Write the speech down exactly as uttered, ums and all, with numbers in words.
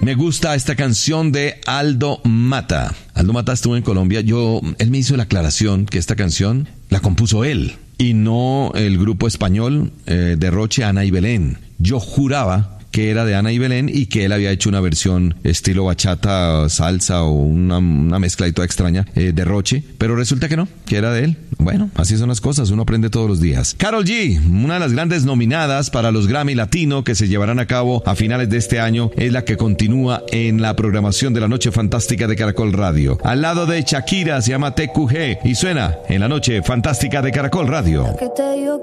Me gusta esta canción de Aldo Mata. Aldo Mata estuvo en Colombia. Yo, él me hizo la aclaración que esta canción la compuso él y no el grupo español eh, Derroche, Ana y Belén. Yo juraba que era de Ana y Belén y que él había hecho una versión estilo bachata, salsa o una, una mezcla y toda extraña, eh, Derroche, pero resulta que no, que era de él. Bueno, así son las cosas, uno aprende todos los días. Karol G, una de las grandes nominadas para los Grammy Latino que se llevarán a cabo a finales de este año, es la que continúa en la programación de la Noche Fantástica de Caracol Radio. Al lado de Shakira, se llama T Q G y suena en la Noche Fantástica de Caracol Radio. Que te digo